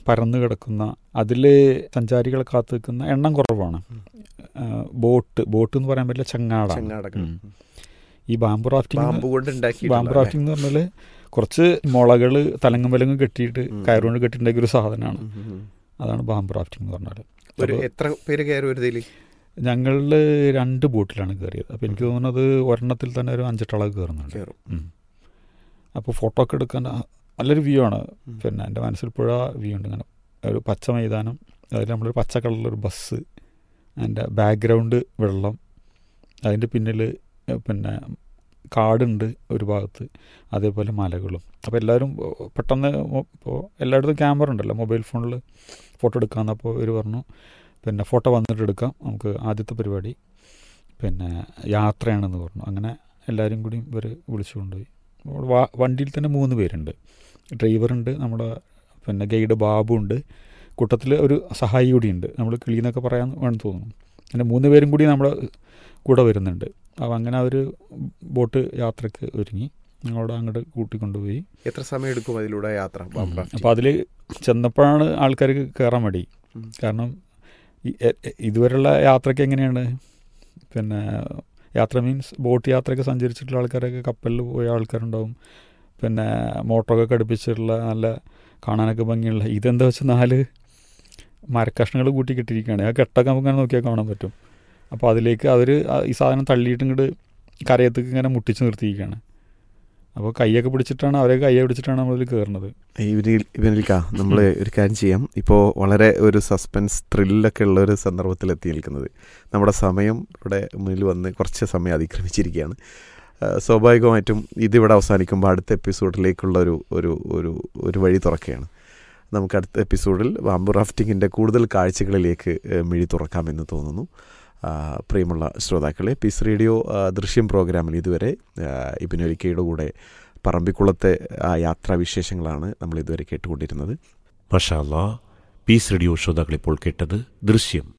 പരന്നു കിടക്കുന്ന, അതിൽ സഞ്ചാരികളെ കാത്തു നിൽക്കുന്ന എണ്ണം കുറവാണ്. ബോട്ട് എന്ന് പറയാൻ പറ്റില്ല, ചങ്ങാടം. ഈ ബാംബു റാഫ്റ്റിംഗ് എന്ന് പറഞ്ഞാൽ കുറച്ച് മുളകൾ തലങ്ങും വിലങ്ങും കെട്ടിയിട്ട് കയറുകൊണ്ട് കെട്ടിയിട്ടുണ്ടാക്കിയ ഒരു സാധനമാണ്. അതാണ് ബാംബു റാഫ്റ്റിംഗ് എന്ന് പറഞ്ഞാൽ. എത്ര പേര് കയറി? ഞങ്ങളിൽ 2 ബോട്ടിലാണ് കയറിയത്. അപ്പോൾ എനിക്ക് തോന്നുന്നത് ഒരെണ്ണത്തിൽ തന്നെ ഒരു 5-8 ആൾ കയറുന്നുണ്ട്. അപ്പോൾ ഫോട്ടോ ഒക്കെ എടുക്കാൻ നല്ലൊരു വ്യൂ ആണ്. പിന്നെ എൻ്റെ മനസ്സിൽ പുഴ വ്യൂ ഉണ്ട്. ഇങ്ങനെ ഒരു പച്ച മൈതാനം, അതിൽ നമ്മളൊരു പച്ച കളറിലൊരു ബസ്, അതിൻ്റെ ബാക്ക്ഗ്രൗണ്ട് വെള്ളം, അതിൻ്റെ പിന്നിൽ പിന്നെ കാടുണ്ട് ഒരു ഭാഗത്ത്, അതേപോലെ മലകളും. അപ്പോൾ എല്ലാവരും പെട്ടെന്ന് ഇപ്പോൾ എല്ലായിടത്തും ക്യാമറ ഉണ്ടല്ലോ, മൊബൈൽ ഫോണിൽ ഫോട്ടോ എടുക്കാമെന്നപ്പോൾ ഇവർ പറഞ്ഞു പിന്നെ ഫോട്ടോ വന്നിട്ട് എടുക്കാം, നമുക്ക് ആദ്യത്തെ പരിപാടി പിന്നെ യാത്രയാണെന്ന് പറഞ്ഞു. അങ്ങനെ എല്ലാവരും കൂടി ഇവർ വിളിച്ചു കൊണ്ടുപോയി. വണ്ടിയിൽ തന്നെ 3 പേരുണ്ട്. ഡ്രൈവറുണ്ട്, നമ്മുടെ പിന്നെ ഗൈഡ് ബാബു ഉണ്ട്, കൂട്ടത്തിൽ ഒരു സഹായി കൂടിയുണ്ട്. നമ്മൾ കിളിയെന്നൊക്കെ പറയാൻ വേണം തോന്നുന്നു. അങ്ങനെ 3 പേരും കൂടി നമ്മുടെ കൂടെ വരുന്നുണ്ട്. അപ്പോൾ അങ്ങനെ അവർ ബോട്ട് യാത്രയ്ക്ക് ഒരുങ്ങി ഞങ്ങളോട് അങ്ങോട്ട് കൂട്ടിക്കൊണ്ടുപോയി. എത്ര സമയം എടുക്കും അതിലൂടെ യാത്ര? അപ്പോൾ അതിൽ ചെന്നപ്പോഴാണ് ആൾക്കാർക്ക് കയറാൻ മടി. കാരണം ഇതുവരെയുള്ള യാത്രയ്ക്ക് എങ്ങനെയാണ്, പിന്നെ യാത്ര മീൻസ് ബോട്ട് യാത്രയൊക്കെ സഞ്ചരിച്ചിട്ടുള്ള ആൾക്കാരൊക്കെ കപ്പലിൽ പോയ ആൾക്കാരുണ്ടാവും, പിന്നെ മോട്ടറൊക്കെ ഘടിപ്പിച്ചിട്ടുള്ള നല്ല കാണാനൊക്കെ ഭംഗിയുള്ള. ഇതെന്താ വെച്ചാൽ 4 മരക്കഷ്ണങ്ങൾ കൂട്ടി കെട്ടിയിരിക്കുകയാണ്. ആ കെട്ടൊക്കെ നമുക്ക് ഇങ്ങനെ നോക്കിയാൽ കാണാൻ പറ്റും. അപ്പോൾ അതിലേക്ക് അവർ ഈ സാധനം തള്ളിയിട്ട് ഇങ്ങോട്ട് കരയത്തേക്ക് ഇങ്ങനെ മുട്ടിച്ച് നിർത്തിയിരിക്കുകയാണ്. അപ്പോൾ കൈയൊക്കെ പിടിച്ചിട്ടാണ്, അവരെ കയ്യെ പിടിച്ചിട്ടാണ് നമ്മളിൽ കയറുന്നത്. ഇവനിൽക്ക നമ്മൾ ഒരു കാര്യം ചെയ്യാം. ഇപ്പോൾ വളരെ ഒരു സസ്പെൻസ് ത്രില്ലൊക്കെ ഉള്ള ഒരു സന്ദർഭത്തിൽ എത്തി നിൽക്കുന്നത്. നമ്മുടെ സമയം ഇവിടെ മുന്നിൽ വന്ന് കുറച്ച് സമയം അതിക്രമിച്ചിരിക്കുകയാണ്. സ്വാഭാവികമായിട്ടും ഇതിവിടെ അവസാനിക്കുമ്പോൾ അടുത്ത എപ്പിസോഡിലേക്കുള്ള ഒരു വഴി തുറക്കുകയാണ്. നമുക്ക് അടുത്ത എപ്പിസോഡിൽ ബാംബു റാഫ്റ്റിങ്ങിൻ്റെ കൂടുതൽ കാഴ്ചകളിലേക്ക് മിഴി തുറക്കാമെന്ന് തോന്നുന്നു. പ്രിയമുള്ള ശ്രോതാക്കളെ, പീസ് റേഡിയോ ദൃശ്യം പ്രോഗ്രാമിൽ ഇതുവരെ ഇബിനൊലിക്കയുടെ കൂടെ പറമ്പിക്കുളത്തെ യാത്രാവിശേഷങ്ങളാണ് നമ്മൾ ഇതുവരെ കേട്ടുകൊണ്ടിരുന്നത്. മാഷാ അല്ലാഹ്. പീസ് റേഡിയോ ശ്രോതാക്കൾ ഇപ്പോൾ കേട്ടത് ദൃശ്യം.